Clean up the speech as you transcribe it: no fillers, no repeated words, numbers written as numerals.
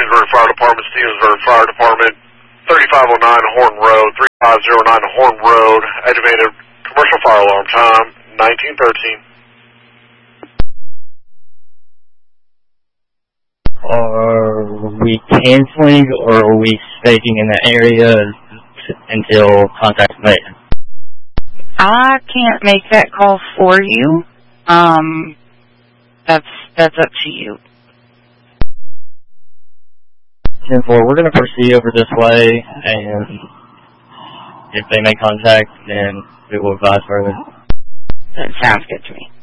Stevensburg Fire Department, Stevensburg Fire Department, 3509 Horton Road, 3509 Horton Road, activated commercial fire alarm, time 1913. Are we canceling or are we staking in the area until contact is made? I can't make that call for you. That's up to you. 10-4, we're going to proceed over this way, and if they make contact, then we will advise further. That sounds good to me.